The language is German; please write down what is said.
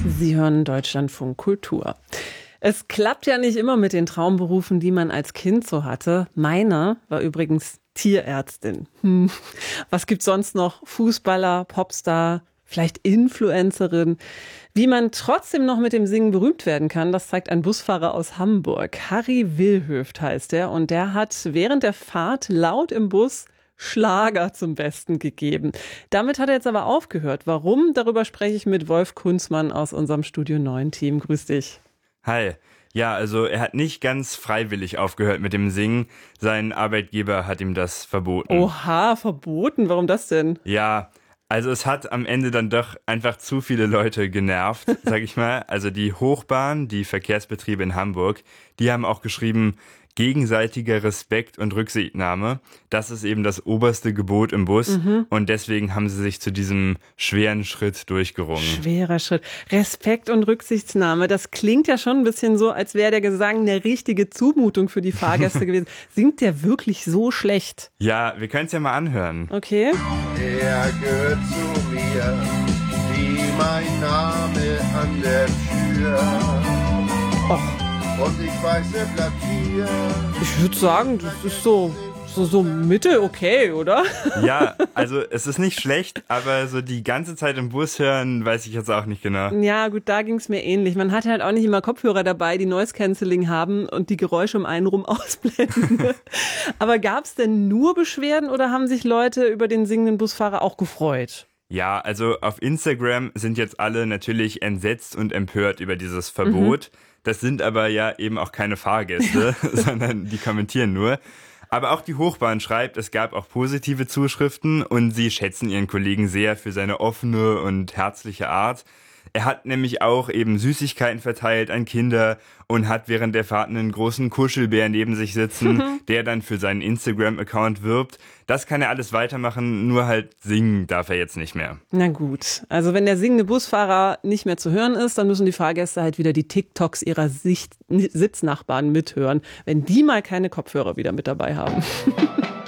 Sie hören Deutschlandfunk Kultur. Es klappt ja nicht immer mit den Traumberufen, die man als Kind so hatte. Meine war übrigens Tierärztin. Was gibt's sonst noch? Fußballer, Popstar, vielleicht Influencerin. Wie man trotzdem noch mit dem Singen berühmt werden kann, das zeigt ein Busfahrer aus Hamburg. Harry Willhöft heißt er und der hat während der Fahrt laut im Bus Schlager zum Besten gegeben. Damit hat er jetzt aber aufgehört. Warum? Darüber spreche ich mit Wolf Kunzmann aus unserem Studio 9 Team. Grüß dich. Hi. Ja, also er hat nicht ganz freiwillig aufgehört mit dem Singen. Sein Arbeitgeber hat ihm das verboten. Oha, verboten? Warum das denn? Ja, also es hat am Ende dann doch einfach zu viele Leute genervt, sag ich mal. Also die Hochbahn, die Verkehrsbetriebe in Hamburg, die haben auch geschrieben, gegenseitiger Respekt und Rücksichtnahme, das ist eben das oberste Gebot im Bus. Und deswegen haben sie sich zu diesem schweren Schritt durchgerungen. Schwerer Schritt. Respekt und Rücksichtnahme, das klingt ja schon ein bisschen so, als wäre der Gesang eine richtige Zumutung für die Fahrgäste gewesen. Singt der wirklich so schlecht? Ja, wir können es ja mal anhören. Okay. Er gehört zu mir, wie mein Name an der Tür. Och. Und ich weiß, er bleibt hier. Ich würde sagen, das ist so mittel okay, oder? Ja, also es ist nicht schlecht, aber so die ganze Zeit im Bus hören, weiß ich jetzt auch nicht genau. Ja, gut, da ging es mir ähnlich. Man hat halt auch nicht immer Kopfhörer dabei, die Noise Cancelling haben und die Geräusche um einen rum ausblenden. Aber gab es denn nur Beschwerden oder haben sich Leute über den singenden Busfahrer auch gefreut? Ja, also auf Instagram sind jetzt alle natürlich entsetzt und empört über dieses Verbot. Das sind aber ja eben auch keine Fahrgäste, sondern die kommentieren nur. Aber auch die Hochbahn schreibt, es gab auch positive Zuschriften und sie schätzen ihren Kollegen sehr für seine offene und herzliche Art. Er hat nämlich auch eben Süßigkeiten verteilt an Kinder und hat während der Fahrt einen großen Kuschelbär neben sich sitzen, der dann für seinen Instagram-Account wirbt. Das kann er alles weitermachen, nur halt singen darf er jetzt nicht mehr. Na gut, also wenn der singende Busfahrer nicht mehr zu hören ist, dann müssen die Fahrgäste halt wieder die TikToks ihrer Sitznachbarn mithören, wenn die mal keine Kopfhörer wieder mit dabei haben.